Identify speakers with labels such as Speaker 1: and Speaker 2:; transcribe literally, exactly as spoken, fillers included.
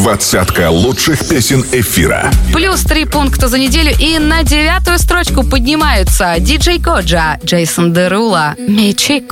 Speaker 1: Двадцатка лучших песен эфира.
Speaker 2: Плюс три пункта за неделю, и на девятую строчку поднимаются Диджей Коджа, Джейсон Дерула, Мечик.